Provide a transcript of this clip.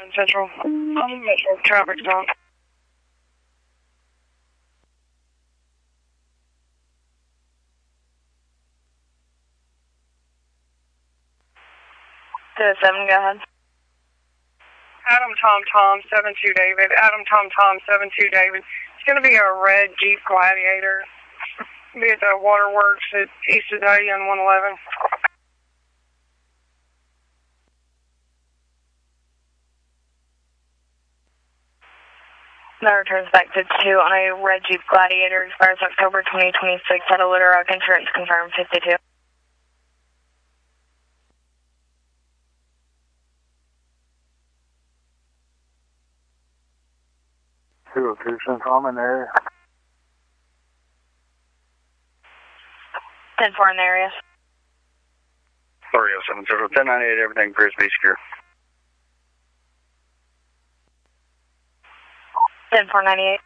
Central. Metro traffic zone. To 7, go ahead. Adam Tom Tom 72 David. Adam Tom Tom 72 David. It's going to be a red Jeep Gladiator. Be at the Waterworks at East Azalea and 111. That returns back to 2 on a red Jeep Gladiator. Expires October 2026. At a Little Rock insurance confirmed 52. Central, I'm in the area. 10-4 in the area. 307 Central, 1098, everything appears to be secure. 10-4-98.